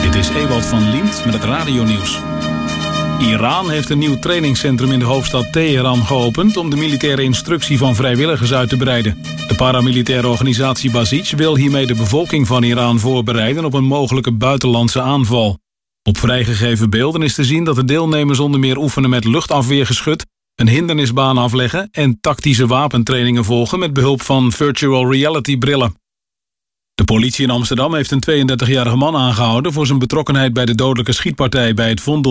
Dit is Ewald van Liemt met het radionieuws. Iran heeft een nieuw trainingscentrum in de hoofdstad Teheran geopend om de militaire instructie van vrijwilligers uit te breiden. De paramilitaire organisatie Basij wil hiermee de bevolking van Iran voorbereiden op een mogelijke buitenlandse aanval. Op vrijgegeven beelden is te zien dat de deelnemers onder meer oefenen met luchtafweergeschut, een hindernisbaan afleggen en tactische wapentrainingen volgen met behulp van virtual reality brillen. De politie in Amsterdam heeft een 32-jarige man aangehouden voor zijn betrokkenheid bij de dodelijke schietpartij bij het Vondel